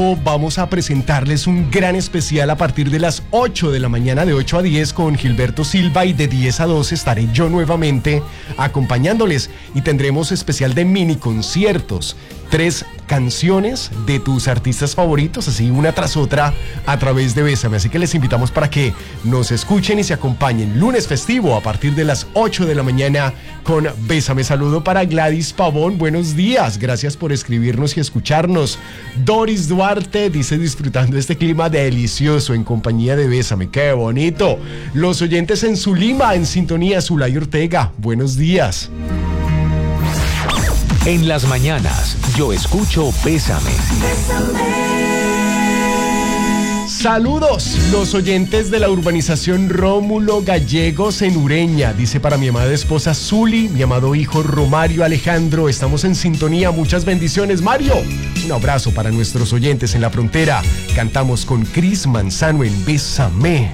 Vamos a presentarles un gran especial a partir de las 8 de la mañana, de 8 a 10 con Gilberto Silva, y de 10 a 12 estaré yo nuevamente acompañándoles y tendremos especial de mini conciertos. 3 canciones de tus artistas favoritos, así una tras otra a través de Bésame. Así que les invitamos para que nos escuchen y se acompañen. Lunes festivo a partir de las 8 de la mañana con Bésame. Saludo para Gladys Pavón, buenos días, gracias por escribirnos y escucharnos. Doris Duarte dice: disfrutando este clima delicioso en compañía de Bésame, qué bonito. Los oyentes en Zulima, en sintonía. Zulay Ortega, buenos días. En las mañanas, yo escucho Bésame. Saludos, los oyentes de la urbanización Rómulo Gallegos en Ureña. Dice: para mi amada esposa Zuli, mi amado hijo Romario Alejandro, estamos en sintonía, muchas bendiciones, Mario. Un abrazo para nuestros oyentes en la frontera. Cantamos con Cris Manzano en Bésame.